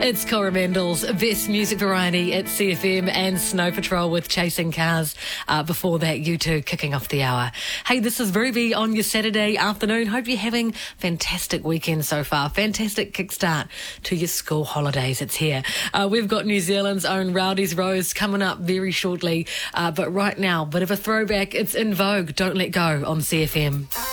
It's Coromandel's Best Music Variety at CFM and Snow Patrol with Chasing Cars. Before that, U2 kicking off the hour. Hey, this is Ruby on your Saturday afternoon. Hope you're having a fantastic weekend so far. Fantastic kickstart to your school holidays. It's here. We've got New Zealand's own Rowdy's Rose coming up very shortly. But right now, bit of a throwback. It's In Vogue, Don't Let Go on CFM.